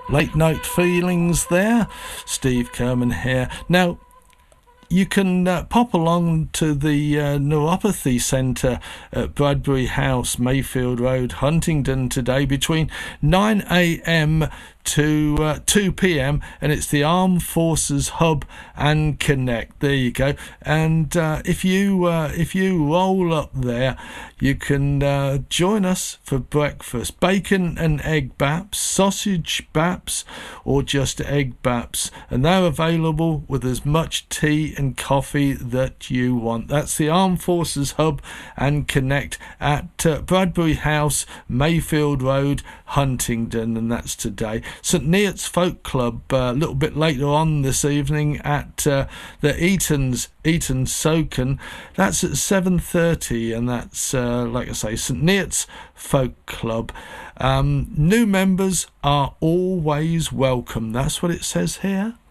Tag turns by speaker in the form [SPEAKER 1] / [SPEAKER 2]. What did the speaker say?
[SPEAKER 1] Late Night Feelings there. Steve Kerman here. Now, you can pop along to the Neuropathy Centre at Bradbury House, Mayfield Road, Huntingdon today between 9 a.m. to 2 p.m. and it's the Armed Forces Hub and Connect. There you go. And if you roll up there, you can join us for breakfast. Bacon and egg baps, sausage baps, or just egg baps, and they're available with as much tea and coffee that you want. That's the Armed Forces Hub and Connect at Bradbury House, Mayfield Road, Huntingdon, and that's today. St Neots Folk Club a little bit later on this evening at the Eaton Soken. That's at 7:30, and that's like I say, St Neots Folk Club. New members are always welcome. That's what it says here.